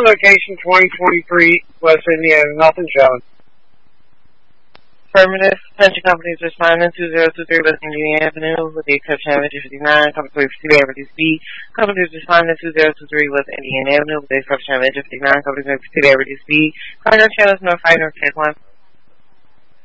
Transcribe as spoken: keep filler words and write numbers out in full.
location twenty twenty-three, West Indiana, nothing showing. Affirmative. Attention companies responding two zero two three West Indiana Avenue with the exception of Energy fifty-nine. Company three fifty Avenue Speed. Companies responding two zero two three West Indiana Avenue with the exception of Energy fifty-nine. Company three fifty Avenue Speed. Cargo channels North five North Tech one.